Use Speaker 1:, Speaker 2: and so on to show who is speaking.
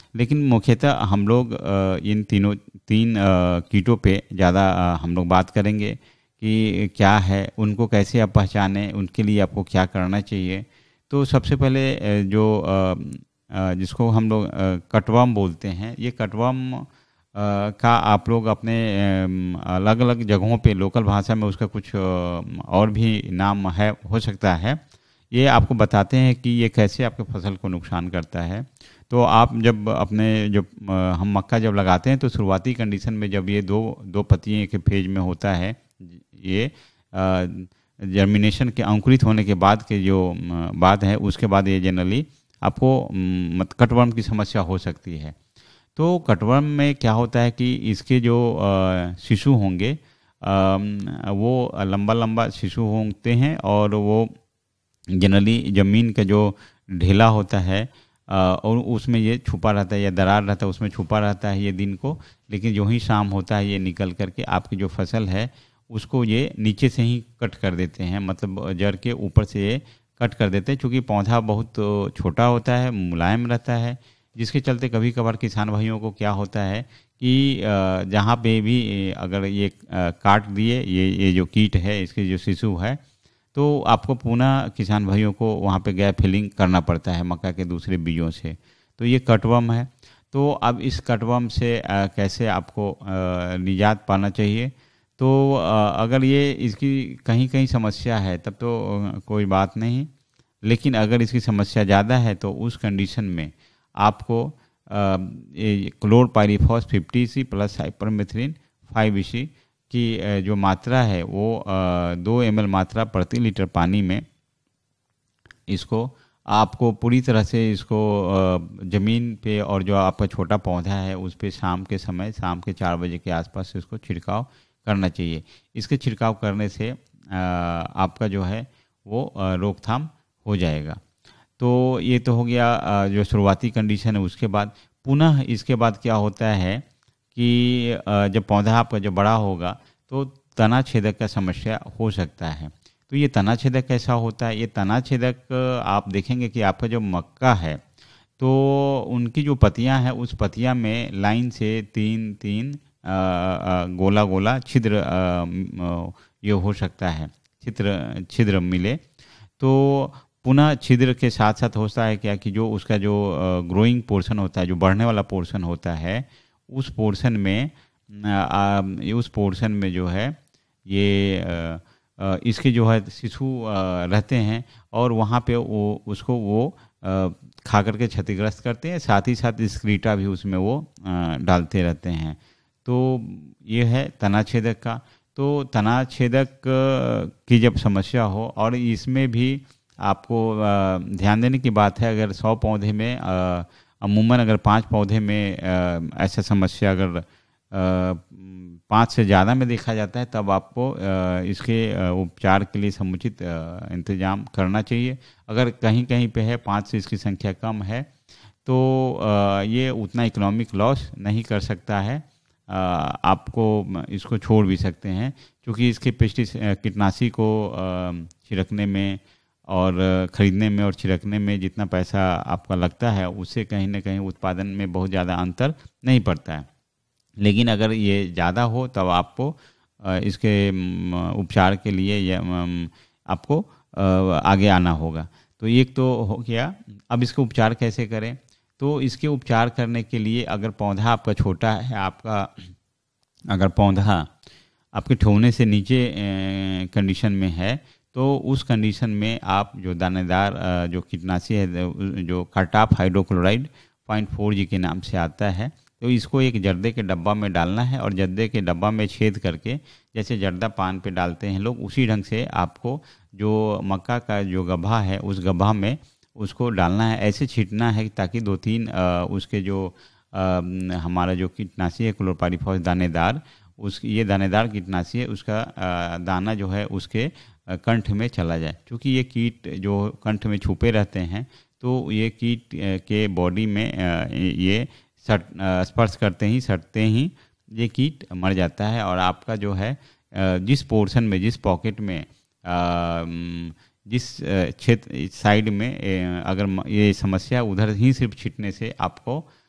Speaker 1: लेकिन मुख्यतः हम लोग इन तीन कीटों पे ज़्यादा हम लोग बात करेंगे कि क्या है, उनको कैसे आप पहचानें, उनके लिए आपको क्या करना चाहिए। तो सबसे पहले जिसको हम लोग कटवर्म बोलते हैं, ये कटवर्म का आप लोग अपने अलग अलग जगहों पे लोकल भाषा में उसका कुछ और भी नाम है, हो सकता है। ये आपको बताते हैं कि ये कैसे आपके फसल को नुकसान करता है। तो आप जब अपने जो हम मक्का जब लगाते हैं तो शुरुआती कंडीशन में जब ये दो दो पत्तियों के फेज में होता है, ये जर्मिनेशन के अंकुरित होने के बाद के जो बात है, उसके बाद ये जनरली आपको कटवर्म की समस्या हो सकती है। तो कटवर्म में क्या होता है कि इसके जो शिशु होंगे वो लंबा लंबा शिशु होते हैं और वो जनरली ज़मीन का जो ढेला होता है और उसमें ये छुपा रहता है या दरार रहता है, उसमें छुपा रहता है ये दिन को। लेकिन जो ही शाम होता है ये निकल करके आपकी जो फसल है उसको ये नीचे से ही कट कर देते हैं, मतलब जड़ के ऊपर से ये कट कर देते हैं। चूँकि पौधा बहुत छोटा होता है, मुलायम रहता है, जिसके चलते कभी कभार किसान भाइयों को क्या होता है कि जहाँ पे भी अगर ये काट दिए ये जो कीट है, इसके जो शिशु है, तो आपको पुनः किसान भाइयों को वहाँ पे गैप फिलिंग करना पड़ता है मक्का के दूसरे बीजों से। तो ये कटवर्म है। तो अब इस कटवर्म से कैसे आपको निजात पाना चाहिए। तो अगर ये इसकी कहीं कहीं समस्या है तब तो कोई बात नहीं, लेकिन अगर इसकी समस्या ज़्यादा है तो उस कंडीशन में आपको क्लोरपाइरीफॉस 50 प्लस साइपरमेथ्रिन 5 की जो मात्रा है वो 2 ml मात्रा प्रति लीटर पानी में इसको आपको पूरी तरह से इसको ज़मीन पे और जो आपका छोटा पौधा है उस पे शाम के समय, शाम के 4 बजे के आसपास इसको छिड़काव करना चाहिए। इसके छिड़काव करने से आपका जो है वो रोकथाम हो जाएगा। तो ये तो हो गया जो शुरुआती कंडीशन है। उसके बाद पुनः इसके बाद क्या होता है कि जब पौधा आपका जो बड़ा होगा तो तना छेदक का समस्या हो सकता है। तो ये तना छेदक कैसा होता है, ये तना छेदक आप देखेंगे कि आपका जो मक्का है तो उनकी जो पत्तियां हैं उस पत्तियां में लाइन से 3-3 गोला गोला छिद्र ये हो सकता है, छिद्र मिले। तो पुनः छिद्र के साथ साथ होता है क्या कि जो उसका जो ग्रोइंग पोर्शन होता है, जो बढ़ने वाला पोर्शन होता है, उस पोर्शन में जो है ये इसके जो है शिशु रहते हैं और वहाँ पे वो खा करके क्षतिग्रस्त करते हैं। साथ ही साथ स्क्रीटा भी उसमें वो डालते रहते हैं। तो ये है तना छेदक का। तो तना छेदक की जब समस्या हो, और इसमें भी आपको ध्यान देने की बात है, अगर 100 पौधे में अमूमन अगर 5 पौधे में ऐसा समस्या अगर 5 से ज़्यादा में देखा जाता है तब आपको इसके उपचार के लिए समुचित इंतजाम करना चाहिए। अगर कहीं कहीं पे है 5 से इसकी संख्या कम है तो ये उतना इकोनॉमिक लॉस नहीं कर सकता है, आपको इसको छोड़ भी सकते हैं। क्योंकि इसके कीटनाशी को छिड़कने में और ख़रीदने में और छिड़कने में जितना पैसा आपका लगता है उससे कहीं ना कहीं उत्पादन में बहुत ज़्यादा अंतर नहीं पड़ता है। लेकिन अगर ये ज़्यादा हो तब आपको इसके उपचार के लिए आपको आगे आना होगा। तो एक तो हो गया। अब इसका उपचार कैसे करें। तो इसके उपचार करने के लिए अगर पौधा आपका छोटा है, अगर पौधा आपके ठोने से नीचे कंडीशन में है तो उस कंडीशन में आप जो दानेदार जो कीटनाशी है, जो कार्टाप हाइड्रोक्लोराइड 0.4G के नाम से आता है, तो इसको एक जर्दे के डब्बा में डालना है और जर्दे के डब्बा में छेद करके जैसे जर्दा पान पे डालते हैं लोग, उसी ढंग से आपको जो मक्का का जो गड्ढा है उस गड्ढा में उसको डालना है। ऐसे छींटना है ताकि 2-3 उसके जो हमारा जो कीटनाशी है क्लोरपाइरीफॉस दानेदार, ये दानेदार कीटनाशी है, उसका दाना जो है उसके कंठ में चला जाए। क्योंकि ये कीट जो कंठ में छुपे रहते हैं तो ये कीट के बॉडी में ये स्पर्श करते ही सटते ही ये कीट मर जाता है। और आपका जो है जिस पोर्शन में, जिस पॉकेट में, जिस क्षेत्र साइड में अगर ये समस्या, उधर ही सिर्फ छींटने से आपको